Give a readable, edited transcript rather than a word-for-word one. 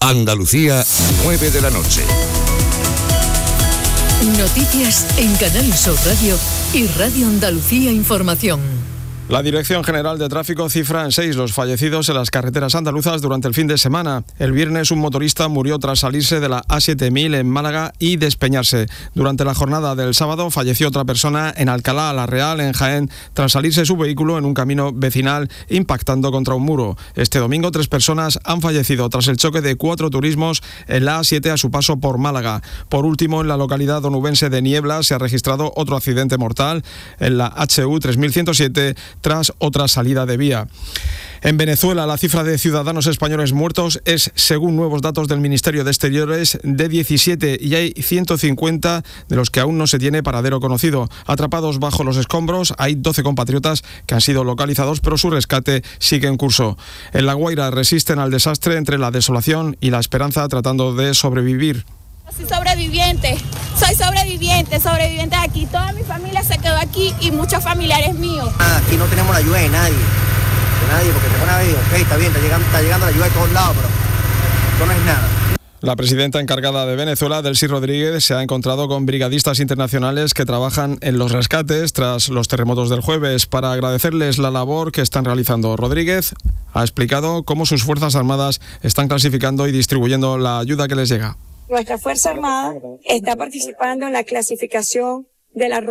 Andalucía, 9 de la noche. Noticias en Canal Sur Radio y Radio Andalucía Información. La Dirección General de Tráfico cifra en 6 los fallecidos en las carreteras andaluzas durante el fin de semana. El viernes un motorista murió tras salirse de la A7000 en Málaga y despeñarse. Durante la jornada del sábado falleció otra persona en Alcalá la Real, en Jaén, tras salirse su vehículo en un camino vecinal impactando contra un muro. Este domingo 3 personas han fallecido tras el choque de 4 turismos en la A7 a su paso por Málaga. Por último, en la localidad onubense de Niebla se ha registrado otro accidente mortal en la HU 3107 tras otra salida de vía. En Venezuela, la cifra de ciudadanos españoles muertos es, según nuevos datos del Ministerio de Exteriores, de 17 y hay 150 de los que aún no se tiene paradero conocido. Atrapados bajo los escombros, hay 12 compatriotas que han sido localizados, pero su rescate sigue en curso. En La Guaira resisten al desastre entre la desolación y la esperanza, tratando de sobrevivir. Soy sobreviviente aquí. Toda mi familia se quedó aquí y muchos familiares míos. Aquí no tenemos la ayuda de nadie, porque te ponen a ver, ok, está bien, está llegando la ayuda de todos lados, pero esto no es nada. La presidenta encargada de Venezuela, Delcy Rodríguez, se ha encontrado con brigadistas internacionales que trabajan en los rescates tras los terremotos del jueves. Para agradecerles la labor que están realizando, Rodríguez ha explicado cómo sus Fuerzas Armadas están clasificando y distribuyendo la ayuda que les llega. Nuestra Fuerza Armada está participando en la clasificación de la